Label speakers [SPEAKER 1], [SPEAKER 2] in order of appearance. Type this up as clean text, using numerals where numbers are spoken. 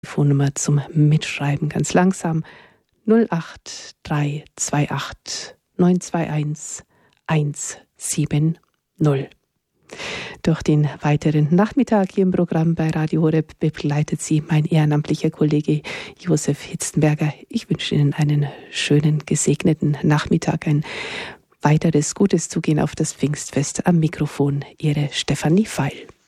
[SPEAKER 1] Telefonnummer zum Mitschreiben ganz langsam 08328 921 170. Durch den weiteren Nachmittag hier im Programm bei Radio Horeb begleitet Sie mein ehrenamtlicher Kollege Josef Hitzenberger. Ich wünsche Ihnen einen schönen, gesegneten Nachmittag, ein weiteres gutes Zugehen auf das Pfingstfest. Am Mikrofon Ihre Stefanie Feil.